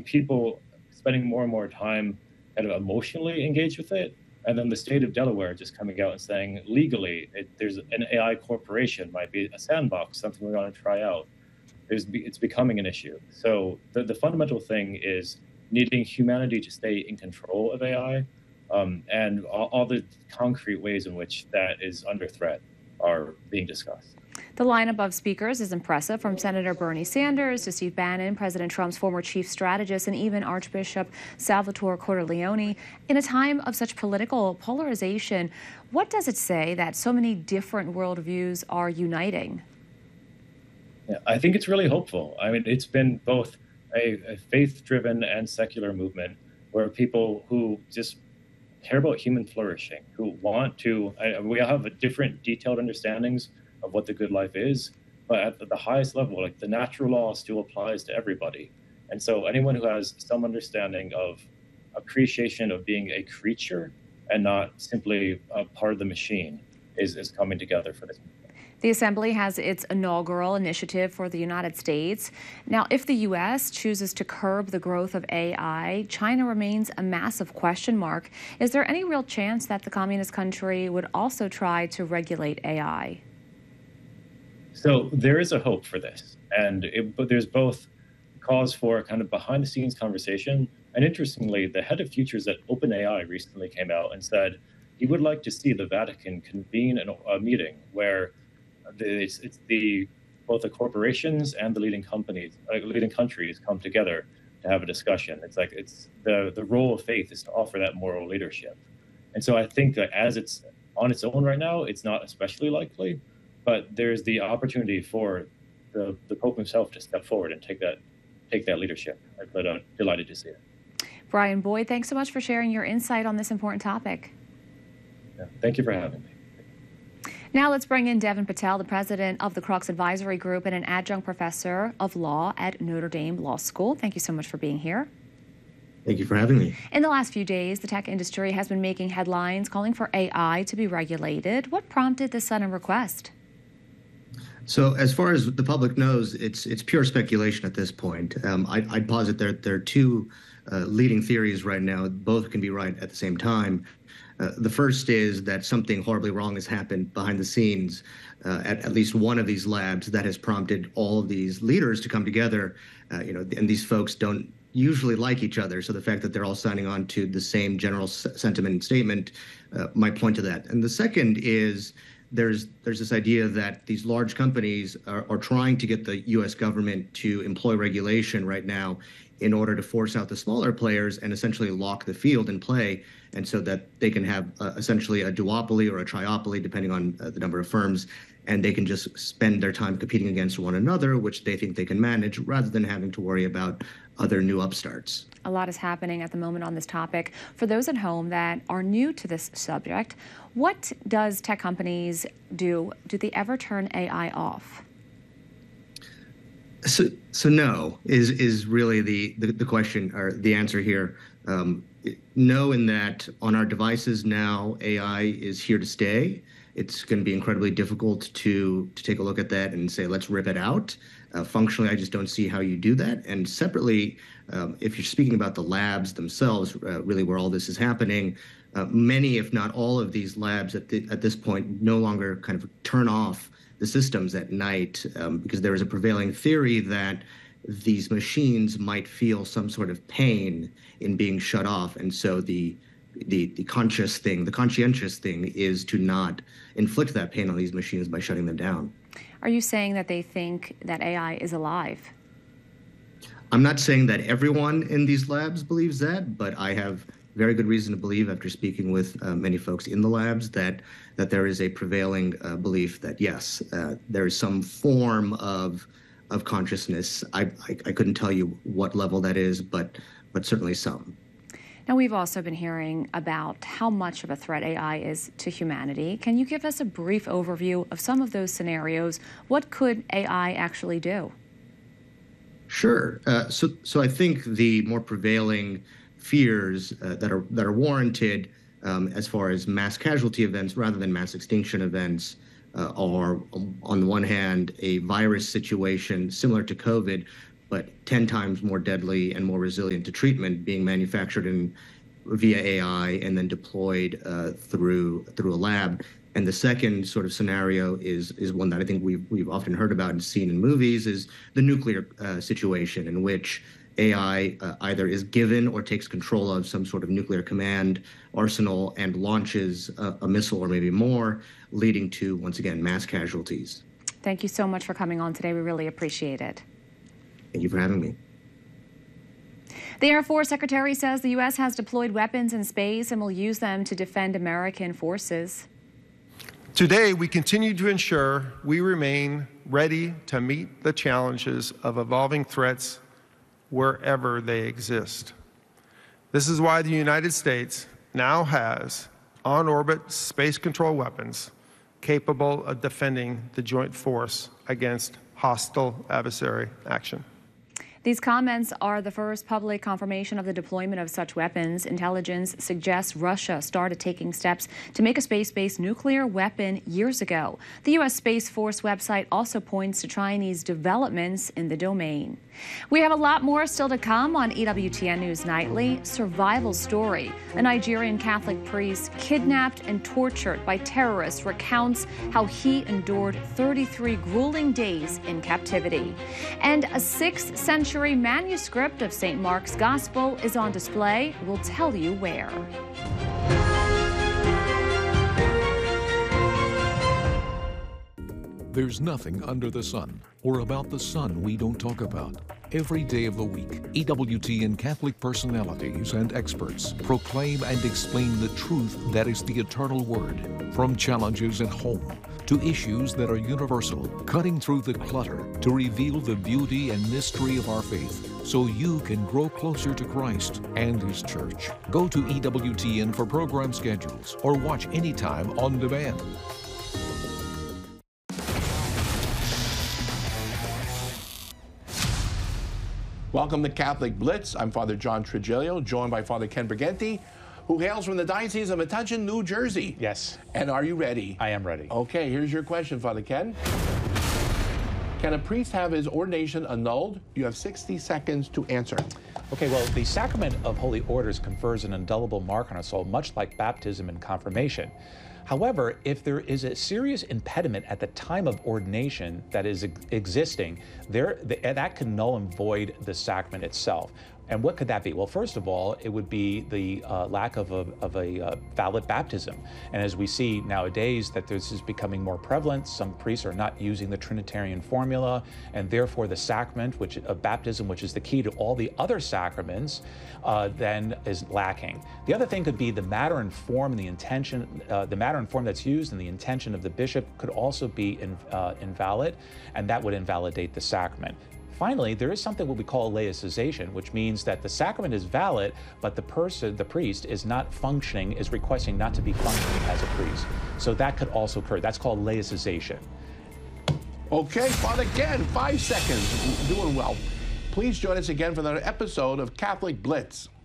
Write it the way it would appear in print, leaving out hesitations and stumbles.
people spending more and more time kind of emotionally engaged with it. And then the state of Delaware just coming out and saying legally, there's an AI corporation, might be a sandbox, something we want to try out. It's becoming an issue. So the fundamental thing is needing humanity to stay in control of AI, and all the concrete ways in which that is under threat are being discussed. The lineup of speakers is impressive, from Senator Bernie Sanders to Steve Bannon, President Trump's former chief strategist, and even Archbishop Salvatore Cordileone. In a time of such political polarization, what does it say that so many different worldviews are uniting? Yeah, I think it's really hopeful. I mean, it's been both a faith-driven and secular movement where people who just care about human flourishing, who want to, we all have different detailed understandings of what the good life is, but at the highest level, like the natural law still applies to everybody. And so anyone who has some understanding of appreciation of being a creature and not simply a part of the machine is coming together for this. The Assembly has its inaugural initiative for the United States. Now, if the U.S. chooses to curb the growth of AI, China remains a massive question mark. Is there any real chance that the communist country would also try to regulate AI? So there is a hope for this, but there's both cause for kind of behind-the-scenes conversation, and interestingly, the head of futures at OpenAI recently came out and said he would like to see the Vatican convene a meeting where both the corporations and the leading countries come together to have a discussion. It's like the role of faith is to offer that moral leadership, and so I think that as it's on its own right now, it's not especially likely. But there's the opportunity for the Pope himself to step forward and take that leadership. I'm delighted to see it. Brian Boyd, thanks so much for sharing your insight on this important topic. Yeah, thank you for having me. Now let's bring in Devin Patel, the president of the Crux Advisory Group and an adjunct professor of law at Notre Dame Law School. Thank you so much for being here. Thank you for having me. In the last few days, the tech industry has been making headlines calling for AI to be regulated. What prompted this sudden request? So as far as the public knows, it's pure speculation at this point. I'd posit there are two leading theories right now. Both can be right at the same time. The first is that something horribly wrong has happened behind the scenes at least one of these labs that has prompted all of these leaders to come together. And these folks don't usually like each other. So the fact that they're all signing on to the same general sentiment and statement might point to that. And the second is there's this idea that these large companies are trying to get the U.S. government to employ regulation right now in order to force out the smaller players and essentially lock the field in play, and so that they can have essentially a duopoly or a triopoly, depending on the number of firms, and they can just spend their time competing against one another, which they think they can manage, rather than having to worry about other new upstarts. A lot is happening at the moment on this topic. For those at home that are new to this subject, what does tech companies do? Do they ever turn AI off? So no is really the question, or the answer here. No, in that on our devices now, AI is here to stay. It's going to be incredibly difficult to take a look at that and say, let's rip it out. Functionally, I just don't see how you do that. And separately, if you're speaking about the labs themselves, really where all this is happening, many, if not all of these labs at this point no longer kind of turn off the systems at night, because there is a prevailing theory that these machines might feel some sort of pain in being shut off. And so the conscientious thing is to not inflict that pain on these machines by shutting them down. Are you saying that they think that AI is alive? I'm not saying that everyone in these labs believes that, but I have very good reason to believe, after speaking with many folks in the labs, that there is a prevailing belief that yes, there is some form of consciousness. I couldn't tell you what level that is, but certainly some. Now, we've also been hearing about how much of a threat AI is to humanity. Can you give us a brief overview of some of those scenarios? What could AI actually do? Sure. So I think the more prevailing fears that are warranted as far as mass casualty events rather than mass extinction events are, on the one hand, a virus situation similar to COVID, but 10 times more deadly and more resilient to treatment, being manufactured via AI and then deployed through a lab. And the second sort of scenario is one that I think we've often heard about and seen in movies, is the nuclear situation, in which AI either is given or takes control of some sort of nuclear command arsenal and launches a missile or maybe more, leading to, once again, mass casualties. Thank you so much for coming on today. We really appreciate it. Thank you for having me. The Air Force Secretary says the U.S. has deployed weapons in space and will use them to defend American forces. Today, we continue to ensure we remain ready to meet the challenges of evolving threats wherever they exist. This is why the United States now has on-orbit space control weapons capable of defending the joint force against hostile adversary action. These comments are the first public confirmation of the deployment of such weapons. Intelligence suggests Russia started taking steps to make a space-based nuclear weapon years ago. The U.S. Space Force website also points to Chinese developments in the domain. We have a lot more still to come on EWTN News Nightly. Survival story. A Nigerian Catholic priest kidnapped and tortured by terrorists recounts how he endured 33 grueling days in captivity. And a 6th century manuscript of St. Mark's Gospel is on display. We'll tell you where. There's nothing under the sun or about the sun we don't talk about. Every day of the week, EWTN Catholic personalities and experts proclaim and explain the truth that is the eternal word. From challenges at home to issues that are universal, cutting through the clutter to reveal the beauty and mystery of our faith so you can grow closer to Christ and His church. Go to EWTN for program schedules or watch anytime on demand. Welcome to Catholic Blitz. I'm Father John Trigilio, joined by Father Ken Briganti, who hails from the Diocese of Metuchen, New Jersey. Yes. And are you ready? I am ready. Okay, here's your question, Father Ken. Can a priest have his ordination annulled? You have 60 seconds to answer. Okay, well, the sacrament of holy orders confers an indelible mark on our soul, much like baptism and confirmation. However, if there is a serious impediment at the time of ordination that is existing, that can null and void the sacrament itself. And what could that be? Well, first of all, it would be the lack of a valid baptism. And as we see nowadays that this is becoming more prevalent, some priests are not using the Trinitarian formula, and therefore the sacrament of baptism, which is the key to all the other sacraments, then is lacking. The other thing could be the matter and form and the intention, the matter and form that's used and the intention of the bishop could also be invalid, and that would invalidate the sacrament. Finally, there is something what we call laicization, which means that the sacrament is valid, but the priest, is not functioning, is requesting not to be functioning as a priest. So that could also occur. That's called laicization. Okay, Father Ken, 5 seconds. Doing well. Please join us again for another episode of Catholic Blitz.